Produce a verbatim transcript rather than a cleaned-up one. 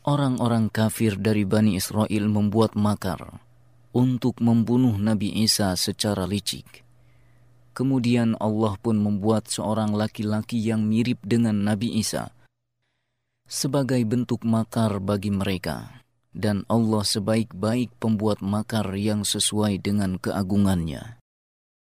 orang-orang kafir dari Bani Israel membuat makar untuk membunuh Nabi Isa secara licik. Kemudian Allah pun membuat seorang laki-laki yang mirip dengan Nabi Isa sebagai bentuk makar bagi mereka. Dan Allah sebaik-baik pembuat makar yang sesuai dengan keagungannya.